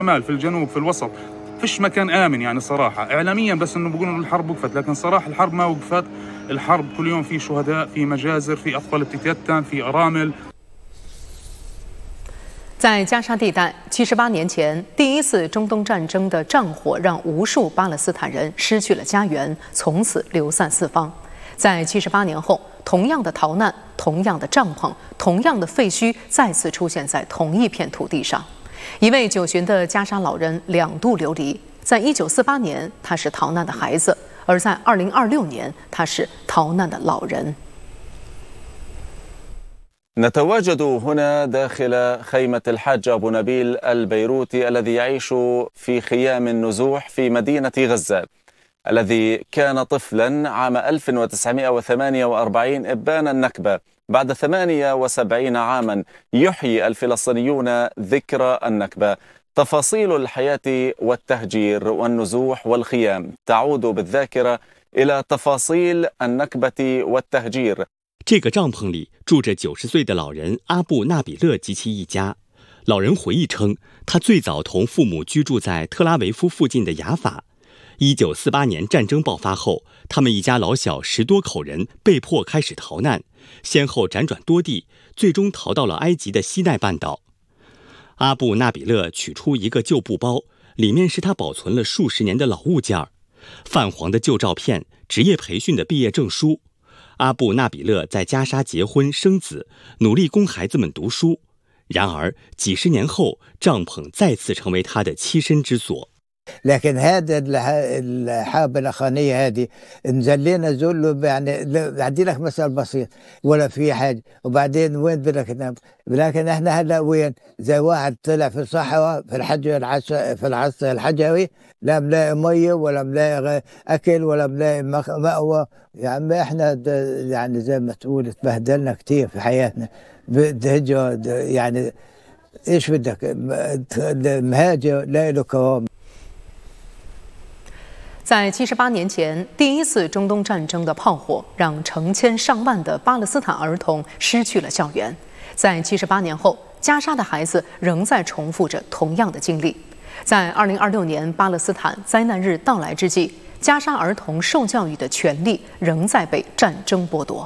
الشمال، في الجنوب، في الوسط، فيش مكان آمن يعني صراحة. إعلاميا بس إنه بيقولوا الحرب وقفت، لكن صراحة الحرب ما وقفت. الحرب كل يوم في شهداء، في مجازر، في أطفال بتتيتم، في أرامل。 在加沙地带，78年前第一次中东战争的战火让无数巴勒斯坦人失去了家园，从此流散四方。在78年后，同样的逃难、同样的帐篷、同样的废墟再次出现在同一片土地上。一位90旬的加沙老人2度流离，在1948年他是逃难的孩子，而在2026年他是逃难的老人。 نتواجد هنا داخل خيمة الحاج أبو نبيل البيروتي الذي يعيش في خيام النزوح في مدينة غزة، الذي كان طفلا عام 1948 إبان النكبة. بعد 78 عاما يحيي الفلسطينيون ذكرى النكبة. تفاصيل الحياة والتهجير والنزوح والخيام تعود بالذاكرة إلى تفاصيل النكبة والتهجير。 这个帐篷里住着90岁的老人阿布纳比勒及其一家。老人回忆称，他最早同父母居住在特拉维夫附近的雅法。1948年战争爆发后，他们一家老小10多口人被迫开始逃难，先后辗转多地，最终逃到了埃及的西奈半岛。阿布纳比勒取出一个旧布包，里面是他保存了数十年的老物件儿，泛黄的旧照片、职业培训的毕业证书。阿布纳比勒在加沙结婚生子，努力供孩子们读书。然而几十年后，帐篷再次成为他的栖身之所。 لكن هذا الحرب الأخرانية هذه نزلنا ذل يعني أدي لك مثل بسيط ولا في حاجة، وبعدين وين بدك تنام؟ لكن احنا هلا وين؟ زي واحد طلع في الصحراء في في العصر الحجري، لا ملاقي مية ولا ملاقي أكل ولا ملاقي مأوى. يعني احنا يعني زي ما تقول تبهدلنا كتير في حياتنا بالهجرة. يعني ايش بدك؟ المهاجر لا له كرامة。 在78年前，第一次中东战争的炮火让成千上万的巴勒斯坦儿童失去了校园。在78年后，加沙的孩子仍在重复着同样的经历。在2026年巴勒斯坦灾难日到来之际，加沙儿童受教育的权利仍在被战争剥夺。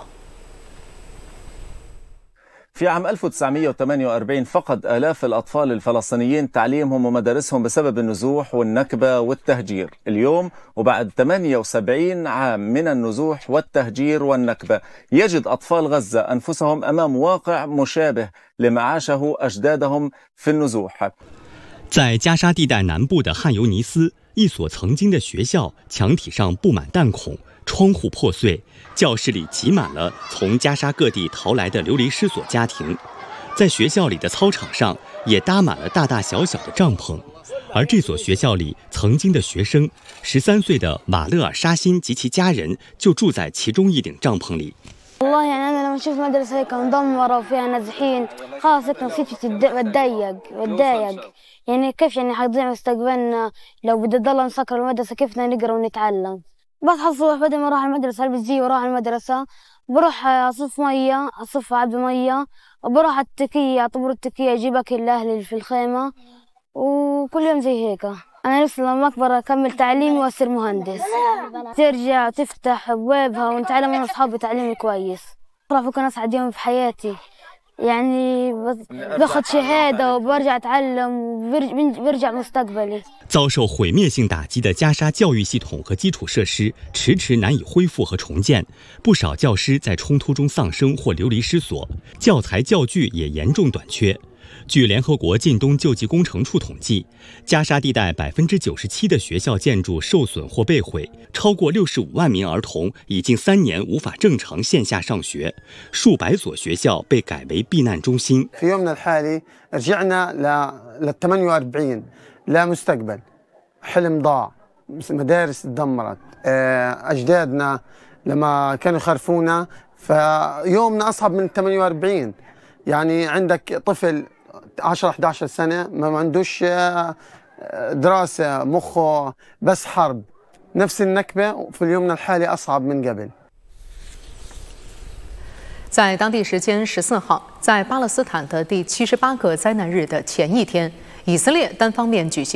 في عام 1948 فقد آلاف الأطفال الفلسطينيين تعليمهم ومدارسهم بسبب النزوح والنكبة والتهجير. اليوم وبعد 78 عام من النزوح والتهجير والنكبة، يجد أطفال غزة أنفسهم أمام واقع مشابه لما عاشه أجدادهم في النزوح。 在加沙地带南部的汉尤尼斯，一所曾经的学校墙体上布满弹孔，窗户破碎，教室里挤满了从加沙各地逃来的流离失所家庭。在学校里的操场上也搭满了大大小小的帐篷，而这所学校里曾经的学生13岁的瓦勒尔沙辛及其家人就住在其中一顶帐篷里。 والله يعني أنا لما أشوف مدرسة هيك مدمرة وفيها نازحين خلاص هيك نفسيتي بتضايق يعني كيف يعني حيضيع مستقبلنا لو بدي ضل نسكر المدرسة، كيف بدنا نقرا ونتعلم؟ بصحى الصبح بدل ما أروح المدرسة ألبس زي وأروح المدرسة، بروح أصف مية، أصف عبي مية، وبروح التكية أطبر التكية أجيب أكل لأهلي في الخيمة، وكل يوم زي هيك. أنا نفسي لما أكبر أكمل تعليمي وأصير مهندس، ترجع تفتح أبوابها ونتعلم من أصحابي تعليم كويس. أعرف أكون أسعد يوم في حياتي، يعني باخد شهادة وبرجع أتعلم وبرجع مستقبلي。 遭受毁灭性打击的加沙教育系统和基础设施迟迟难以恢复和重建，不少教师在冲突中丧生或流离失所，教材教具也严重短缺。据联合国近东救济工程处统计，加沙地带97%的学校建筑受损或被毁，超过65万名儿童已经3年无法正常线下上学，数百所学校被改为避难中心。 في يومنا الحالي رجعنا ل 48 لا مستقبل، حلم ضاع، مدارس تدمرت، أجدادنا لما كانوا يخرفونا فيومنا أصعب من 48. يعني عندك طفل 10-11 سنة ما عندوش دراسة، مخه بس حرب. نفس النكبة في اليومنا الحالي أصعب من قبل。 在当地时间14号，在巴勒斯坦的第78个灾难日的前一天， 以色列单方面举行